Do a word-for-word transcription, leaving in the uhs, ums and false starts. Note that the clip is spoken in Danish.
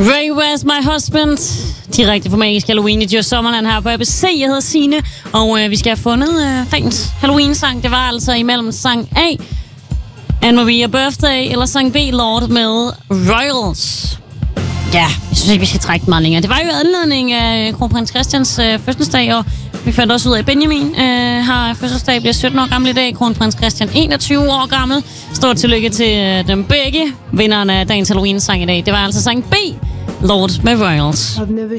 Ray was my husband. Direkte fra Magisk Halloween i Djurs Sommerland her på A B C. Jeg hedder Signe, og øh, vi skal have fundet øh, dagens Halloween-sang. Det var altså imellem sang A, Anne Marie Birthday, eller sang B, Lord med Royals. Ja, jeg synes ikke, vi skal trække meget længere. Det var jo anledning af kronprins Christians øh, fødselsdag, og vi fandt også ud af, at Benjamin øh, har fødselsdag, bliver sytten år gammel i dag. Kronprins Christian enogtyve år gammel. Stort tillykke til øh, dem begge. Vinderen af dagens Halloween-sang i dag, det var altså sang B, Lord med Royals. I've never